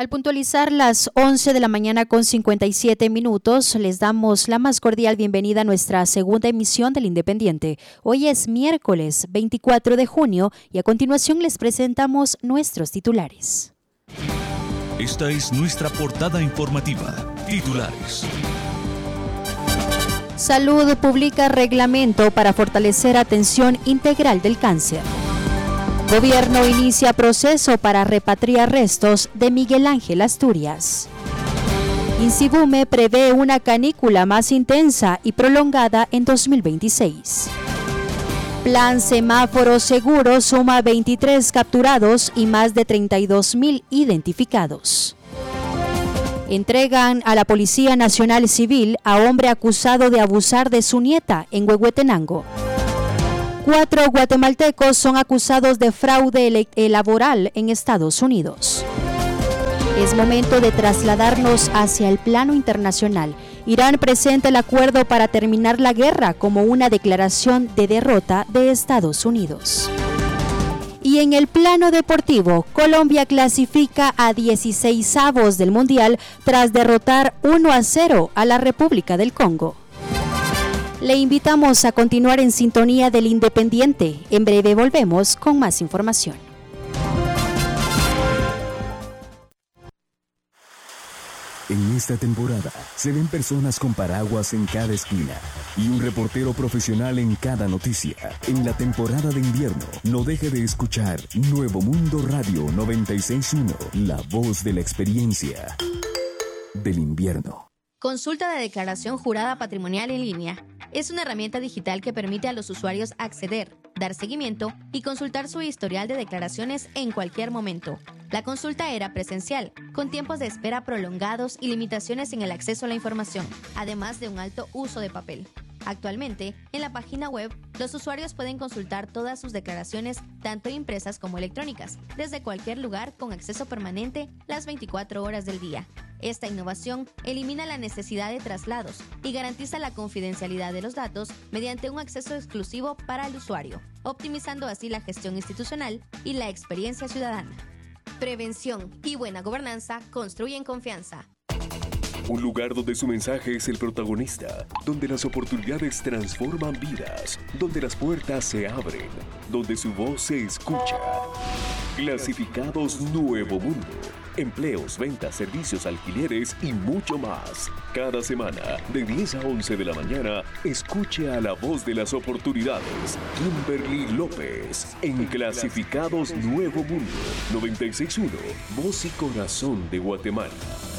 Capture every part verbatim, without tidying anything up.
Al puntualizar las once de la mañana con cincuenta y siete minutos, les damos la más cordial bienvenida a nuestra segunda emisión del Independiente. Hoy es miércoles veinticuatro de junio y a continuación les presentamos nuestros titulares. Esta es nuestra portada informativa. Titulares. Salud publica reglamento para fortalecer atención integral del cáncer. Gobierno inicia proceso para repatriar restos de Miguel Ángel Asturias. Insibume prevé una canícula más intensa y prolongada en dos mil veintiséis. Plan Semáforo Seguro suma veintitrés capturados y más de treinta y dos mil identificados. Entregan a la Policía Nacional Civil a hombre acusado de abusar de su nieta en Huehuetenango. Cuatro guatemaltecos son acusados de fraude laboral en Estados Unidos. Es momento de trasladarnos hacia el plano internacional. Irán presenta el acuerdo para terminar la guerra como una declaración de derrota de Estados Unidos. Y en el plano deportivo, Colombia clasifica a dieciseisavos del Mundial tras derrotar uno a cero a la República del Congo. Le invitamos a continuar en sintonía del Independiente. En breve volvemos con más información. En esta temporada se ven personas con paraguas en cada esquina y un reportero profesional en cada noticia. En la temporada de invierno, no deje de escuchar Nuevo Mundo Radio noventa y seis punto uno, la voz de la experiencia del invierno. Consulta de declaración jurada patrimonial en línea. Es una herramienta digital que permite a los usuarios acceder, dar seguimiento y consultar su historial de declaraciones en cualquier momento. La consulta era presencial, con tiempos de espera prolongados y limitaciones en el acceso a la información, además de un alto uso de papel. Actualmente, en la página web, los usuarios pueden consultar todas sus declaraciones, tanto impresas como electrónicas, desde cualquier lugar con acceso permanente las veinticuatro horas del día. Esta innovación elimina la necesidad de traslados y garantiza la confidencialidad de los datos mediante un acceso exclusivo para el usuario, optimizando así la gestión institucional y la experiencia ciudadana. Prevención y buena gobernanza construyen confianza. Un lugar donde su mensaje es el protagonista, donde las oportunidades transforman vidas, donde las puertas se abren, donde su voz se escucha. Clasificados Nuevo Mundo. Empleos, ventas, servicios, alquileres y mucho más. Cada semana, de diez a once de la mañana, escuche a la voz de las oportunidades, Kimberly López, en Clasificados Nuevo Mundo, noventa y seis punto uno, voz y corazón de Guatemala.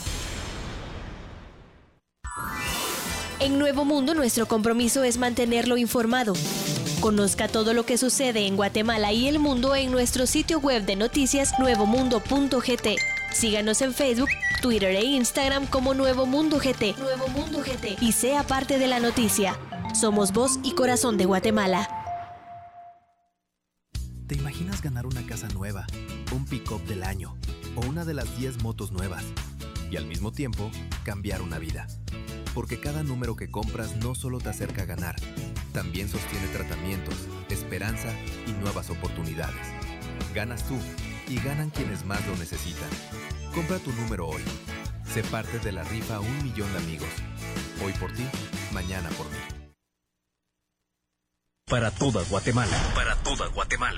En Nuevo Mundo, nuestro compromiso es mantenerlo informado. Conozca todo lo que sucede en Guatemala y el mundo en nuestro sitio web de noticias nuevo mundo punto g t. Síganos en Facebook, Twitter e Instagram como Nuevo Mundo G T. Nuevo Mundo G T. Y sea parte de la noticia. Somos voz y corazón de Guatemala. ¿Te imaginas ganar una casa nueva, un pick-up del año o una de las diez motos nuevas? Y al mismo tiempo, cambiar una vida. Porque cada número que compras no solo te acerca a ganar, también sostiene tratamientos, esperanza y nuevas oportunidades. Ganas tú y ganan quienes más lo necesitan. Compra tu número hoy. Sé parte de la rifa Un Millón de Amigos. Hoy por ti, mañana por mí. Para toda Guatemala. Para toda Guatemala.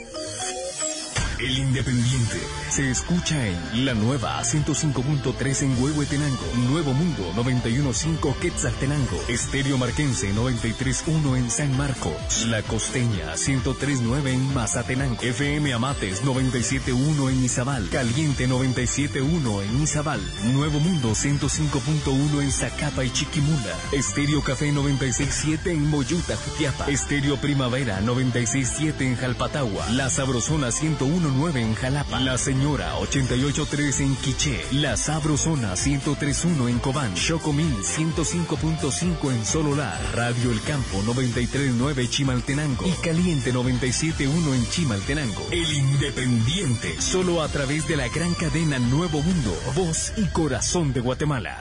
El Independiente se escucha en la nueva ciento cinco punto tres en Huehuetenango, Nuevo Mundo noventa y uno punto cinco Quetzaltenango, Estéreo Marquense noventa y tres punto uno en San Marcos, La Costeña ciento tres punto nueve en Mazatenango, F M Amates noventa y siete punto uno en Izabal, Caliente noventa y siete punto uno en Izabal, Nuevo Mundo ciento cinco punto uno en Zacapa y Chiquimula, Estéreo Café noventa y seis punto siete en Moyuta, Jutiapa, Estéreo Primavera noventa y seis punto siete en Jalpatagua, La Sabrosona ciento uno punto nueve en Jalapa, La Señora ochenta y ocho punto tres en Quiché, La Sabrosona ciento tres punto uno en Cobán, Chocomil ciento cinco punto cinco en Sololá, Radio El Campo noventa y tres punto nueve Chimaltenango y Caliente noventa y siete punto uno en Chimaltenango. El Independiente, solo a través de la gran cadena Nuevo Mundo, voz y corazón de Guatemala.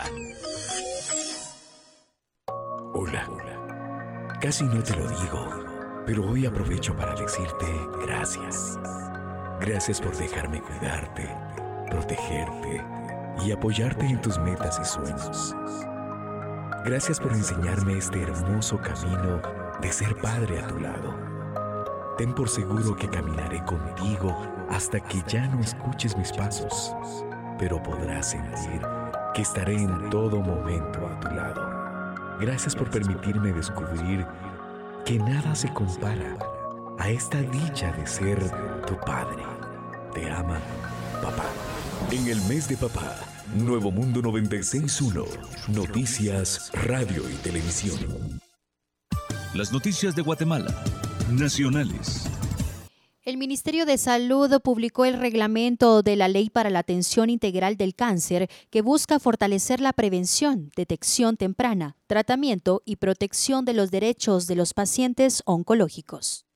Hola. Casi no te lo digo, pero hoy aprovecho para decirte gracias. Gracias por dejarme cuidarte, protegerte y apoyarte en tus metas y sueños. Gracias por enseñarme este hermoso camino de ser padre a tu lado. Ten por seguro que caminaré contigo hasta que ya no escuches mis pasos, pero podrás sentir que estaré en todo momento a tu lado. Gracias por permitirme descubrir que nada se compara a esta dicha de ser tu padre. Te ama, papá. En el mes de papá, Nuevo Mundo noventa y seis punto uno, noticias, radio y televisión. Las noticias de Guatemala, nacionales. El Ministerio de Salud publicó el reglamento de la Ley para la Atención Integral del Cáncer, que busca fortalecer la prevención, detección temprana, tratamiento y protección de los derechos de los pacientes oncológicos.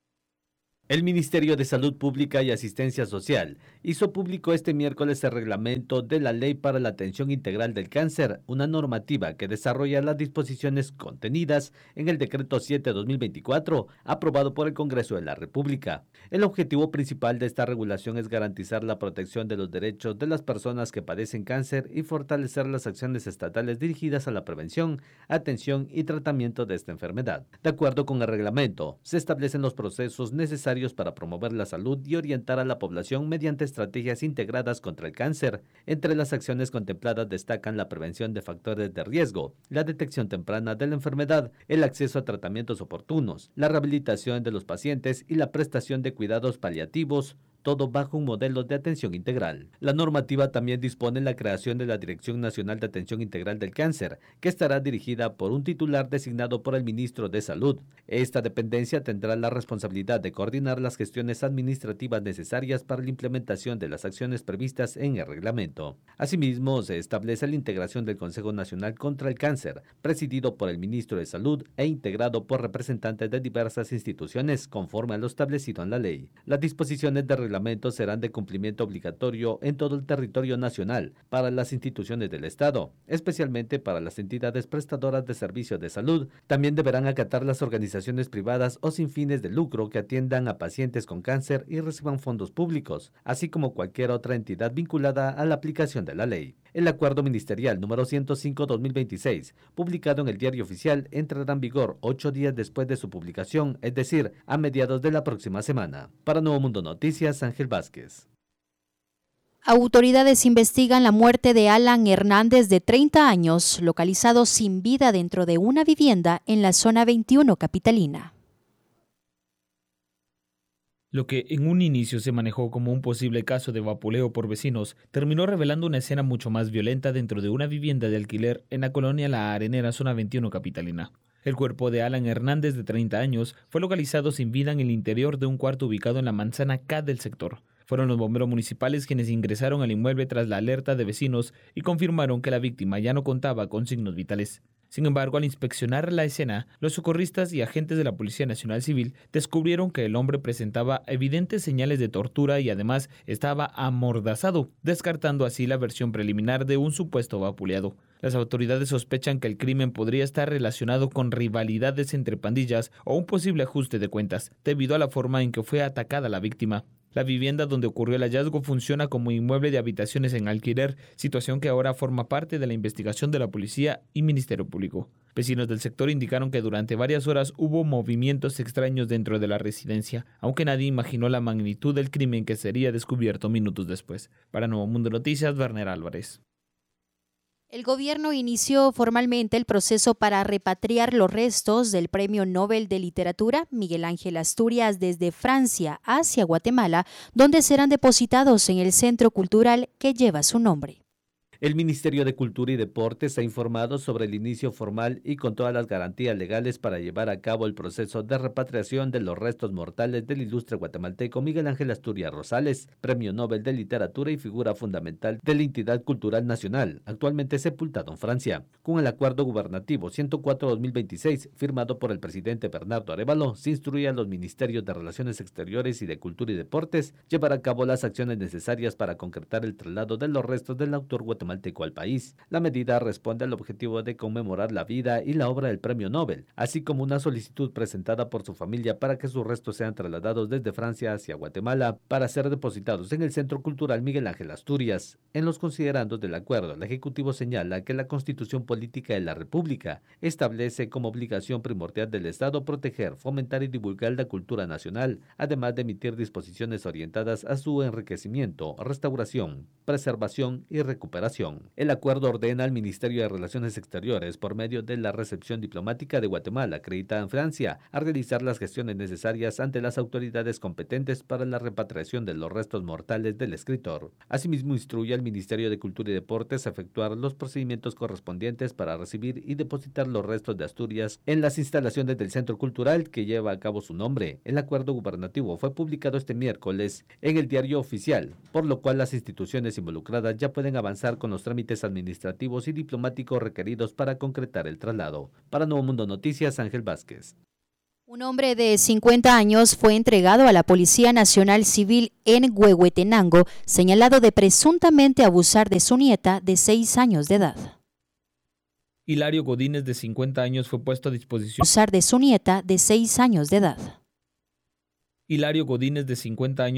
El Ministerio de Salud Pública y Asistencia Social hizo público este miércoles el reglamento de la Ley para la Atención Integral del Cáncer, una normativa que desarrolla las disposiciones contenidas en el Decreto siete dos mil veinticuatro, aprobado por el Congreso de la República. El objetivo principal de esta regulación es garantizar la protección de los derechos de las personas que padecen cáncer y fortalecer las acciones estatales dirigidas a la prevención, atención y tratamiento de esta enfermedad. De acuerdo con el reglamento, se establecen los procesos necesarios para promover la salud y orientar a la población mediante estrategias integradas contra el cáncer. Entre las acciones contempladas destacan la prevención de factores de riesgo, la detección temprana de la enfermedad, el acceso a tratamientos oportunos, la rehabilitación de los pacientes y la prestación de cuidados paliativos, todo bajo un modelo de atención integral. La normativa también dispone la creación de la Dirección Nacional de Atención Integral del Cáncer, que estará dirigida por un titular designado por el ministro de Salud. Esta dependencia tendrá la responsabilidad de coordinar las gestiones administrativas necesarias para la implementación de las acciones previstas en el reglamento. Asimismo, se establece la integración del Consejo Nacional contra el Cáncer, presidido por el ministro de Salud e integrado por representantes de diversas instituciones, conforme a lo establecido en la ley. Las disposiciones de reglamentos serán de cumplimiento obligatorio en todo el territorio nacional para las instituciones del Estado, especialmente para las entidades prestadoras de servicios de salud. También deberán acatar las organizaciones privadas o sin fines de lucro que atiendan a pacientes con cáncer y reciban fondos públicos, así como cualquier otra entidad vinculada a la aplicación de la ley. El acuerdo ministerial número ciento cinco guión dos mil veintiséis, publicado en el Diario Oficial, entrará en vigor ocho días después de su publicación, es decir, a mediados de la próxima semana. Para Nuevo Mundo Noticias, Ángel Vázquez. Autoridades investigan la muerte de Alan Hernández, de treinta años, localizado sin vida dentro de una vivienda en la zona veintiuno capitalina. Lo que en un inicio se manejó como un posible caso de vapuleo por vecinos, terminó revelando una escena mucho más violenta dentro de una vivienda de alquiler en la colonia La Arenera, zona veintiuno capitalina. El cuerpo de Alan Hernández, de treinta años, fue localizado sin vida en el interior de un cuarto ubicado en la manzana K del sector. Fueron los bomberos municipales quienes ingresaron al inmueble tras la alerta de vecinos y confirmaron que la víctima ya no contaba con signos vitales. Sin embargo, al inspeccionar la escena, los socorristas y agentes de la Policía Nacional Civil descubrieron que el hombre presentaba evidentes señales de tortura y además estaba amordazado, descartando así la versión preliminar de un supuesto vapuleado. Las autoridades sospechan que el crimen podría estar relacionado con rivalidades entre pandillas o un posible ajuste de cuentas, debido a la forma en que fue atacada la víctima. La vivienda donde ocurrió el hallazgo funciona como inmueble de habitaciones en alquiler, situación que ahora forma parte de la investigación de la policía y Ministerio Público. Vecinos del sector indicaron que durante varias horas hubo movimientos extraños dentro de la residencia, aunque nadie imaginó la magnitud del crimen que sería descubierto minutos después. Para Nuevo Mundo Noticias, Werner Álvarez. El gobierno inició formalmente el proceso para repatriar los restos del Premio Nobel de Literatura Miguel Ángel Asturias desde Francia hacia Guatemala, donde serán depositados en el centro cultural que lleva su nombre. El Ministerio de Cultura y Deportes ha informado sobre el inicio formal y con todas las garantías legales para llevar a cabo el proceso de repatriación de los restos mortales del ilustre guatemalteco Miguel Ángel Asturias Rosales, Premio Nobel de Literatura y figura fundamental de la entidad cultural nacional, actualmente sepultado en Francia. Con el acuerdo gubernativo ciento cuatro guión dos mil veintiséis, firmado por el presidente Bernardo Arévalo, se instruye a los Ministerios de Relaciones Exteriores y de Cultura y Deportes llevar a cabo las acciones necesarias para concretar el traslado de los restos del autor guatemalteco guatemalteco al país. La medida responde al objetivo de conmemorar la vida y la obra del Premio Nobel, así como una solicitud presentada por su familia para que sus restos sean trasladados desde Francia hacia Guatemala para ser depositados en el Centro Cultural Miguel Ángel Asturias. En los considerandos del acuerdo, el Ejecutivo señala que la Constitución Política de la República establece como obligación primordial del Estado proteger, fomentar y divulgar la cultura nacional, además de emitir disposiciones orientadas a su enriquecimiento, restauración, preservación y recuperación. El acuerdo ordena al Ministerio de Relaciones Exteriores, por medio de la recepción diplomática de Guatemala acreditada en Francia, a realizar las gestiones necesarias ante las autoridades competentes para la repatriación de los restos mortales del escritor. Asimismo, instruye al Ministerio de Cultura y Deportes a efectuar los procedimientos correspondientes para recibir y depositar los restos de Asturias en las instalaciones del Centro Cultural que lleva a cabo su nombre. El acuerdo gubernativo fue publicado este miércoles en el Diario Oficial, por lo cual las instituciones involucradas ya pueden avanzar con los trámites administrativos y diplomáticos requeridos para concretar el traslado. Para Nuevo Mundo Noticias, Ángel Vázquez. Un hombre de cincuenta años fue entregado a la Policía Nacional Civil en Huehuetenango, señalado de presuntamente abusar de su nieta de seis años de edad. Hilario Godínez, de cincuenta años, fue puesto a disposición. Abusar de su nieta de seis años de edad. Hilario Godínez, de cincuenta años.